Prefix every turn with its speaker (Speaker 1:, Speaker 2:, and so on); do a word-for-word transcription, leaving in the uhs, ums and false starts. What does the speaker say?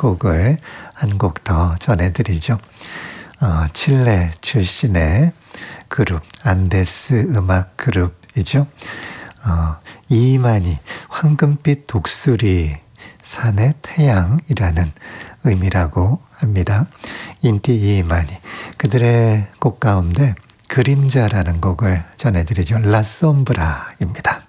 Speaker 1: 곡을 한 곡 더 전해드리죠. 어, 칠레 출신의 그룹, 안데스 음악 그룹이죠. 어, 이만희, 황금빛 독수리, 산의 태양이라는 의미라고 합니다. 인티 이만희, 그들의 곡 가운데 그림자라는 곡을 전해드리죠. 라솜브라입니다.